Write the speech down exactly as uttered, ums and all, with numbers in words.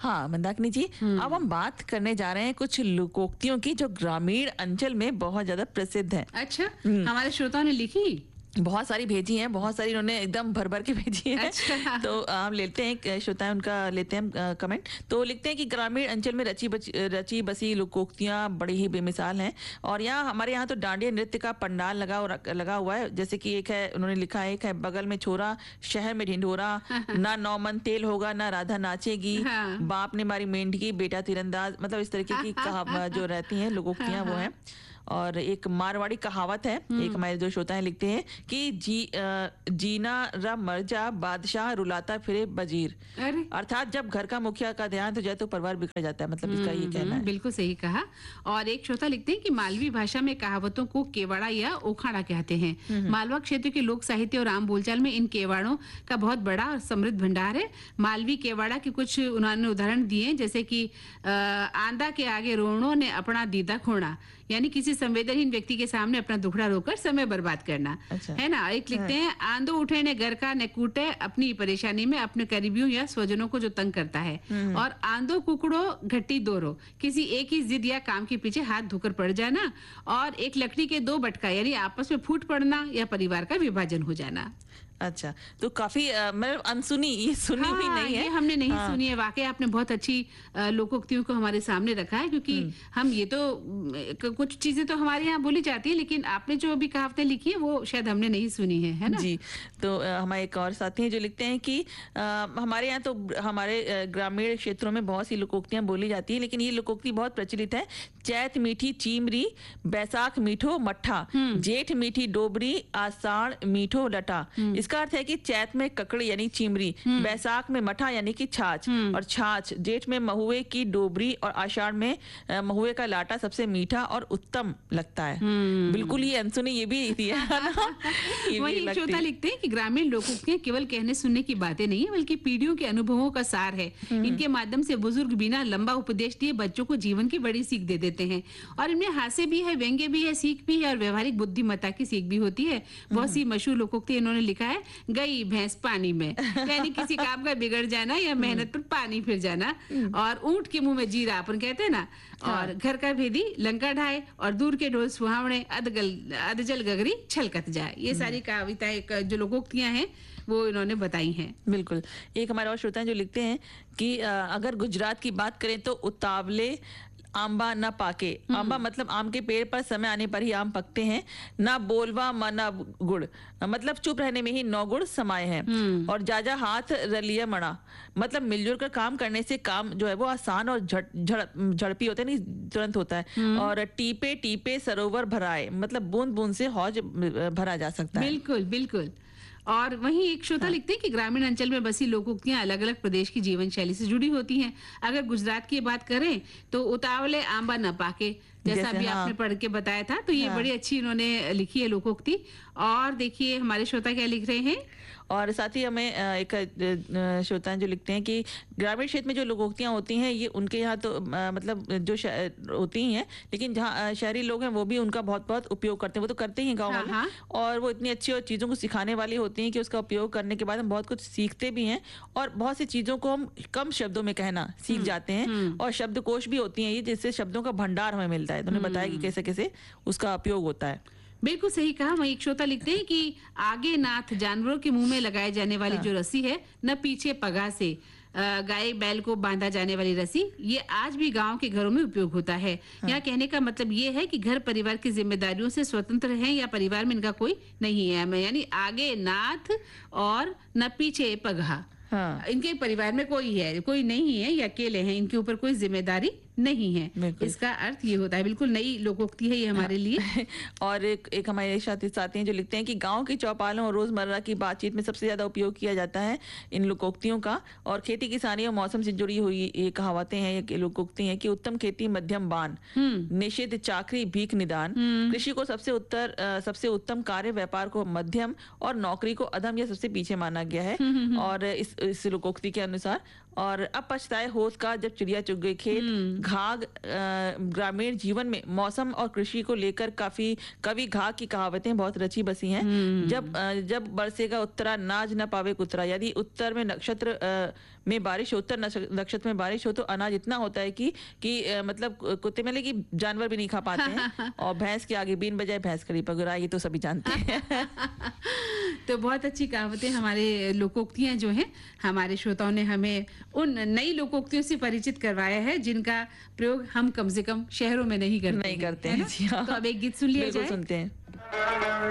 हाँ मंदाकिनी जी, अब हम बात करने जा रहे हैं कुछ लोकोक्तियों की जो ग्रामीण अंचल में बहुत ज्यादा प्रसिद्ध है। अच्छा, हमारे श्रोताओं ने लिखी बहुत सारी भेजी हैं, बहुत सारी उन्होंने एकदम भर भर के भेजी है। अच्छा। तो हम लेते हैं, श्रोता है उनका लेते हैं कमेंट। तो लिखते हैं कि ग्रामीण अंचल में रची बची रची बसी लोकोक्तियां बड़ी ही बेमिसाल हैं और यहाँ हमारे यहाँ तो डांडिया नृत्य का पंडाल लगा लगा हुआ है। जैसे कि एक है, उन्होंने लिखा है, एक है बगल में छोरा शहर में ढिंढोरा, ना नौ मन तेल होगा ना राधा नाचेगी, बाप ने मारी मेंढकी बेटा तीरंदाज, मतलब इस तरीके की कहा जो रहती हैं लोकोक्तियां वो हैं। और एक मारवाड़ी कहावत है, एक हमारे जो श्रोता है लिखते हैं कि जी आ, जीना रा मर्जा बादशाह रुलाता फिरे बजीर, अर्थात जब घर का मुखिया का ध्यान तो जाए तो परिवार बिगड़ जाता है, मतलब इसका ये कहना है। बिल्कुल सही कहा। और एक श्रोता लिखते हैं कि मालवी भाषा में कहावतों को केवाड़ा या ओखाड़ा कहते हैं। मालवा क्षेत्र के लोक साहित्य और आम बोलचाल में इन केवाड़ों का बहुत बड़ा और समृद्ध भंडार है। मालवी केवाड़ा के कुछ उन्होंने उदाहरण दिए, जैसे कि आंदा के आगे रोणों ने अपना दीदा खोना, यानी किसी संवेदनहीन व्यक्ति के सामने अपना दुखड़ा रोकर समय बर्बाद करना। अच्छा। है ना। एक लिखते हैं आंदो उठे ने घर का ने कूटे, अपनी परेशानी में अपने करीबियों या स्वजनों को जो तंग करता है। और आंदो कुकड़ो घट्टी दोरो, किसी एक ही जिद या काम के पीछे हाथ धोकर पड़ जाना। और एक लकड़ी के दो बटका, यानी आपस में फूट पड़ना या परिवार का विभाजन हो जाना। अच्छा, तो काफी मतलब अनसुनी, ये सुनी हुई हाँ, नहीं है, ये हमने नहीं हाँ। सुनी है। वाकई आपने बहुत अच्छी लोकोक्तियों को हमारे सामने रखा है, क्योंकि हम ये तो कुछ चीजें तो हमारे यहाँ बोली जाती है, लेकिन आपने जो अभी कहावतें लिखी है वो शायद हमने नहीं सुनी है, है ना जी। तो हमारे एक और साथी हैं जो लिखते हैं कि आ, हमारे यहाँ तो हमारे ग्रामीण क्षेत्रों में बहुत सी लोकोक्तियां बोली जाती है, लेकिन ये लोकोक्ति बहुत प्रचलित है। चैत मीठी चीमरी, बैसाख मीठो मट्ठा, जेठ मीठी डोबरी, आषाढ़ मीठो लटा। इसका अर्थ है कि चैत में ककड़ी यानी चिमरी, बैसाख में मठा यानी कि छाछ और छाछ, जेठ में महुए की डोबरी और आषाढ़ में महुए का लाटा सबसे मीठा और उत्तम लगता है। बिल्कुल ये अनसुनी ये भी दिया है ना। वही श्रोता लिखते हैं कि ग्रामीण लोकोक्तियां केवल कहने सुनने की बातें नहीं है, बल्कि पीढ़ियों के अनुभवों का सार है। इनके माध्यम से बुजुर्ग बिना लंबा उपदेश दिए बच्चों को जीवन की बड़ी सीख दे देते हैं। और इनमें हास्य भी है, व्यंग्य भी है, सीख भी है और व्यवहारिक बुद्धिमत्ता की सीख भी होती है। बहुत सी मशहूर लोकोक्ति इन्होंने लिखा है, गई भैंस पानी में, यानी किसी काम का बिगड़ जाना या मेहनत पर पानी फिर जाना। और ऊंट के मुंह में जीरा अपन कहते हैं ना। और घर का भेदी लंका ढाए, और दूर के ढोल सुहावने, अधगल अधजल गगरी छलकत जाए। ये सारी कविताएं जो लोकोक्तियां हैं वो इन्होंने बताई हैं। बिल्कुल। एक हमारे और श्रोता हैं जो लिखते हैं कि अगर गुजरात की बात करें तो उतावले आंबा न पाके, आंबा मतलब आम के पेड़ पर समय आने पर ही आम पकते हैं, ना बोलवा मना गुड़, मतलब चुप रहने में ही नौ गुड़ समाये हैं। और जाजा हाथ रलिया मणा, मतलब मिलजुल कर काम करने से काम जो है वो आसान और झड़ झड़पी होता है, नहीं तुरंत होता है। और टीपे टीपे सरोवर भराए, मतलब बूंद बूंद से हौज भरा जा सकता है। बिल्कुल बिल्कुल। और वहीं एक श्रोता हाँ। लिखते हैं कि ग्रामीण अंचल में बसी लोकोक्तियां अलग अलग प्रदेश की जीवन शैली से जुड़ी होती हैं। अगर गुजरात की बात करें तो उतावले आंबा न पाके, जैसा अभी हाँ। आपने पढ़ के बताया था, तो ये हाँ। बड़ी अच्छी इन्होंने लिखी है लोकोक्ति। और देखिए हमारे श्रोता क्या लिख रहे हैं। और साथ ही हमें एक श्रोता जो लिखते हैं कि ग्रामीण क्षेत्र में जो लोकोक्तियां होती हैं ये उनके यहाँ तो मतलब जो होती ही हैं, लेकिन जहाँ शहरी लोग हैं वो भी उनका बहुत बहुत उपयोग करते हैं। वो तो करते ही गाँव वाले, और वो इतनी अच्छी और चीज़ों को सिखाने वाली होती हैं कि उसका उपयोग करने के बाद हम बहुत कुछ सीखते भी हैं, और बहुत सी चीज़ों को हम कम शब्दों में कहना सीख जाते हैं। और शब्दकोश भी होती हैं ये, जिससे शब्दों का भंडार हमें मिलता है। तो उन्होंने बताया कि कैसे कैसे उसका उपयोग होता है। बिल्कुल सही कहा। वहीं एक श्रोता लिखते हैं कि आगे नाथ जानवरों के मुंह में लगाए जाने वाली हाँ। जो रस्सी है, न पीछे पगा से गाय बैल को बांधा जाने वाली रस्सी, ये आज भी गांव के घरों में उपयोग होता है। हाँ। यहाँ कहने का मतलब ये है कि घर परिवार की जिम्मेदारियों से स्वतंत्र हैं या परिवार में इनका कोई नहीं है, यानी आगे नाथ और न पीछे पगहा। हाँ। इनके परिवार में कोई है कोई नहीं है, ये अकेले हैं, इनके ऊपर कोई जिम्मेदारी नहीं है। इसका अर्थ ये होता है। बिल्कुल नई लोकोक्ति है ये हमारे लिए। और एक एक हमारे साथी साथी हैं जो लिखते हैं कि गांव की चौपालों और रोजमर्रा की बातचीत में सबसे ज्यादा उपयोग किया जाता है इन लोकोक्तियों का। और खेती किसानी और मौसम से जुड़ी हुई ये कहावतें हैं, ये लोकोक्ति हैं कि उत्तम खेती मध्यम बान, निषेध चाकरी भीख निदान, कृषि को सबसे उत्तर सबसे उत्तम कार्य, व्यापार को मध्यम और नौकरी को अधम या सबसे पीछे माना गया है। और इस इस लोकोक्ति के अनुसार, और अब पछताए होश का जब चिड़िया चुग गई खेत, घाघ अ, ग्रामीण जीवन में मौसम और कृषि को लेकर काफी कवि घाघ की कहावतें बहुत रची बसी हैं। जब अ, जब बरसेगा उत्तरा नाज न पावे कुतरा, यदि उत्तर में नक्षत्र अ, में बारिश हो, उत्तर नक्ष- नक्षत्र में बारिश हो तो अनाज इतना होता है कि कि अ, मतलब कुत्ते में कि जानवर भी नहीं खा पाते हैं। और भैंस के आगे बीन बजाए भैंस खड़ी पगुरा, ये तो सभी जानते हैं। तो बहुत अच्छी कहावतें, हमारे लोकोक्तियां जो हैं, हमारे श्रोताओं ने हमें उन नई लोकोक्तियों से परिचित करवाया है जिनका प्रयोग हम कम से कम शहरों में नहीं करते नहीं हैं, करते है हैं ना? जी हाँ। तो अब एक गीत सुन लिया बिल्कुल जाए। सुनते हैं।